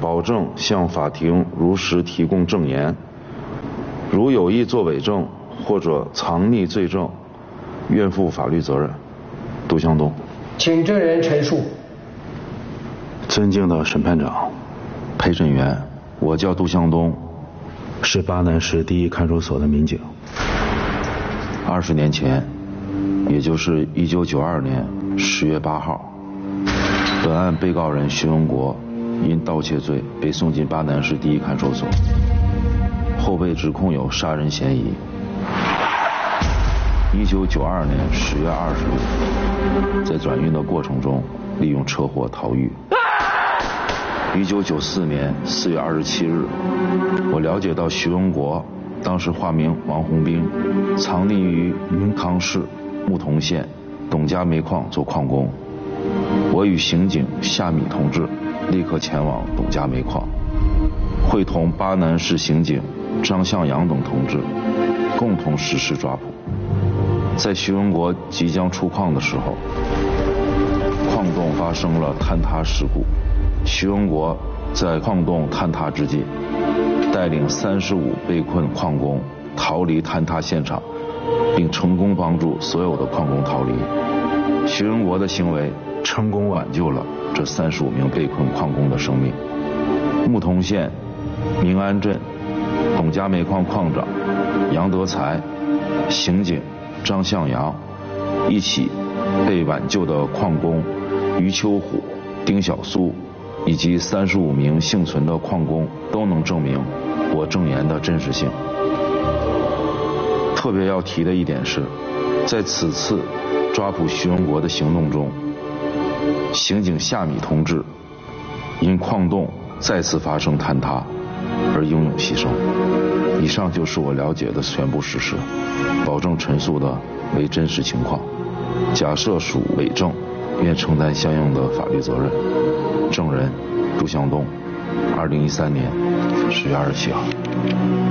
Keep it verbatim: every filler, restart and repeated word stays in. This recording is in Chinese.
保证向法庭如实提供证言，如有意作伪证或者藏匿罪证，愿负法律责任。杜向东。 请证人陈述。 尊敬的审判长、陪审员，我叫杜向东，是巴南市第一看守所的民警。二十年前，也就是一九九二年十月八号，本案被告人徐文国因盗窃罪被送进巴南市第一看守所，后被指控有杀人嫌疑。一九九二年十月二十日，在转运的过程中利用车祸逃狱。一九九四年四月二十七日，我了解到徐文国当时化名王洪兵，藏匿于云康市牧童县董家煤矿做矿工。我与刑警夏米同志立刻前往董家煤矿，会同巴南市刑警张向阳等同志共同实施抓捕。在徐文国即将出矿的时候，矿洞发生了坍塌事故。徐文国在矿洞坍塌之际，带领三十五被困矿工逃离坍塌现场，并成功帮助所有的矿工逃离。徐文国的行为成功挽救了这三十五名被困矿工的生命。牧童县明安镇董家煤矿矿长杨德才、刑警张向阳一起被挽救的矿工于秋虎、丁小苏以及三十五名幸存的矿工都能证明我证言的真实性。特别要提的一点是，在此次抓捕徐文国的行动中，刑警夏米同志因矿洞再次发生坍塌而英勇牺牲。以上就是我了解的全部事实，保证陈述的为真实情况。假设属伪证，愿承担相应的法律责任。证人杜向东，二零一三年十月二十七号。